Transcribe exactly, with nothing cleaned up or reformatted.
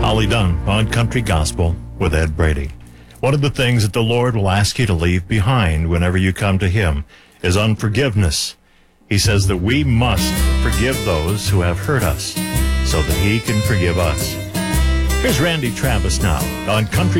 Holly Dunn on Country Gospel with Ed Brady. One of the things that the Lord will ask you to leave behind whenever you come to Him is unforgiveness. He says that we must forgive those who have hurt us so that He can forgive us. Here's Randy Travis now on Country